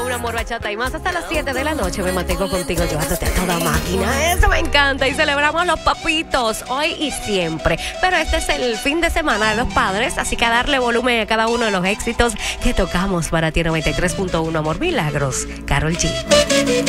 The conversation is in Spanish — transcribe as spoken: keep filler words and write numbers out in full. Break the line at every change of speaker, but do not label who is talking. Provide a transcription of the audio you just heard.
uno, Amor, Bachata y más. Hasta las siete de la noche me mantengo contigo, llevándote a toda máquina. Eso me encanta. Y celebramos los papitos hoy y siempre. Pero este es el fin de semana de los padres, así que a darle volumen a cada uno de los éxitos que tocamos para ti. Noventa y tres punto uno, Amor, Milagros, Karol G.